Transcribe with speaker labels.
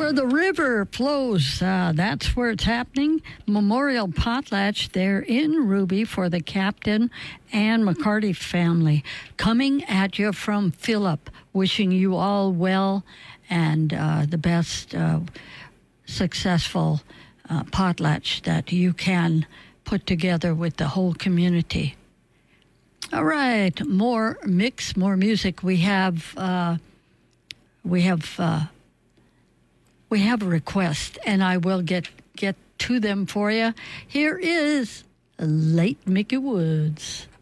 Speaker 1: where the river flows. That's where it's happening. Memorial Potlatch there in Ruby for the Captain and McCarty family. Coming at you from Phillip. Wishing you all well and the best successful potlatch that you can put together with the whole community. All right, more mix, more music. We have a request, and I will get to them for you. Here is Late Mickey Woods.